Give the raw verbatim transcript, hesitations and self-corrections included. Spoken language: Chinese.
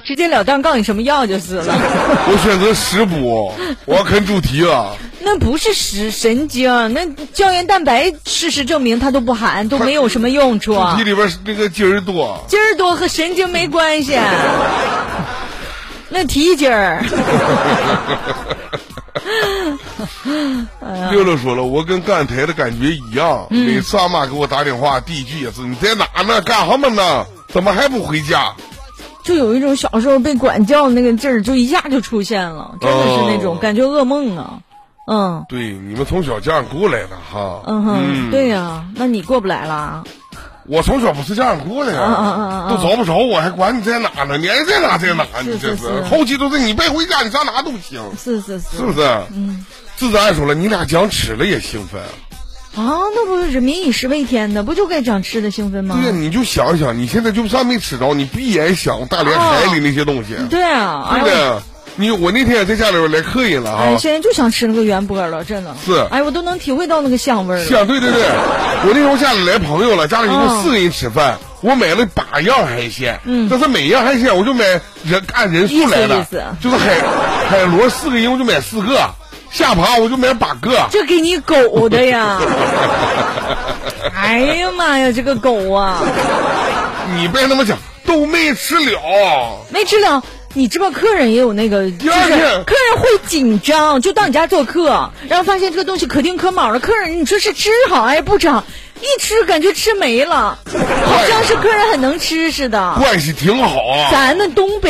直截了当告你什么药就是了。 我选择食补，我要啃猪蹄了。 那不是食神经，那胶原蛋白事实证明它都不含，都没有什么用处。 猪蹄里边那个筋儿多， 筋儿多和神经没关系，那蹄筋儿。 六六说了，我跟干台的感觉一样，嗯、每次俺妈给我打电话，第一句也是你在哪呢？干什么呢？怎么还不回家？ 就有一种小时候被管教的那个劲儿，就一下就出现了，真的是那种、哦、感觉噩梦啊。嗯， 对，你们从小这样过来的哈。 嗯哼，嗯对呀、啊，那你过不来了。 我从小不是这样过来呀、啊，啊啊啊、都找不着我，还管你在哪呢？你爱在哪在哪，你这是后期都是你别回家，你上哪都行。 是是是， 是不是？嗯，自然按说了，你俩讲吃了也兴奋啊，那不是民以食为天的，不就该讲吃的兴奋吗？ 对呀，你就想想，你现在就算没吃着，你闭眼想大连海里那些东西。 哦、对啊， 对不对？哎你我那天也在家里边来客人了啊！ 哎，现在就想吃那个圆波了，真的是。 哎，我都能体会到那个香味儿了。 香，对对对，我那天我家里来朋友了，家里一共四个人吃饭，哦、我买了八样海鲜，嗯，但是每样海鲜我就买人按人数来的，就是海海螺四个人我就买四个，虾爬我就买八个。 这给你狗的呀！哎呀妈呀，这个狗啊！ 你别那么讲，都没吃了， 没吃了。你知道客人也有那个， 第二天客人会紧张，就到你家做客，然后发现这个东西可丁可卯的，客人你说是吃好还是不长，一吃感觉吃没了，好像是客人很能吃似的， 关系挺好啊， 咱那东北。